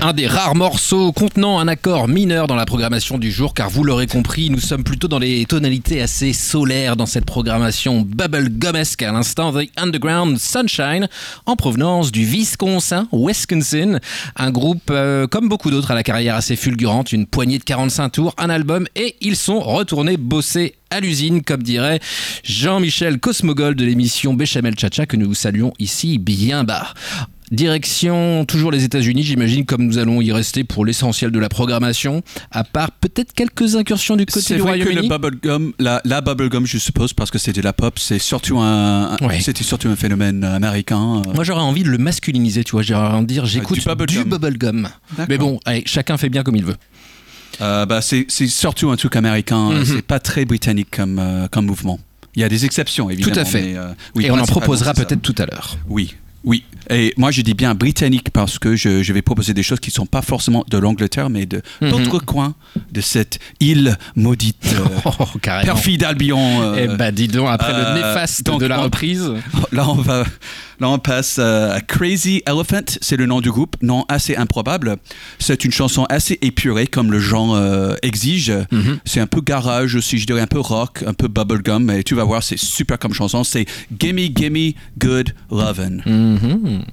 Un des rares morceaux contenant un accord mineur dans la programmation du jour, car vous l'aurez compris, nous sommes plutôt dans les tonalités assez solaires dans cette programmation bubblegumesque à l'instant, The Underground Sunshine, en provenance du Wisconsin, un groupe comme beaucoup d'autres à la carrière assez fulgurante, une poignée de 45 tours, un album, et ils sont retournés bosser à l'usine, comme dirait Jean-Michel Cosmogol de l'émission Béchamel Tcha-Tcha, que nous saluons ici bien bas. Direction toujours les États-Unis, j'imagine, comme nous allons y rester pour l'essentiel de la programmation, à part peut-être quelques incursions du côté du Royaume-Uni. C'est vrai que le bubblegum, la bubblegum, je suppose, parce que c'était de la pop, c'était surtout un phénomène américain. Moi, j'aurais envie de le masculiniser, tu vois, j'aurais envie de dire j'écoute du bubblegum. Mais bon, allez, chacun fait bien comme il veut. C'est surtout un truc américain, c'est pas très britannique comme mouvement. Il y a des exceptions, évidemment. Tout à fait. Mais, et on en proposera peut-être tout à l'heure. Oui, et moi je dis bien britannique parce que je vais proposer des choses qui ne sont pas forcément de l'Angleterre, mais d'autres coins de cette île maudite, perfide Albion. Dis donc, après le néfaste de la reprise. Là on passe à Crazy Elephant, c'est le nom du groupe, nom assez improbable. C'est une chanson assez épurée comme le genre exige. C'est un peu garage aussi, je dirais un peu rock, un peu bubblegum, mais tu vas voir, c'est super comme chanson. C'est Gimme Gimme Good Lovin'.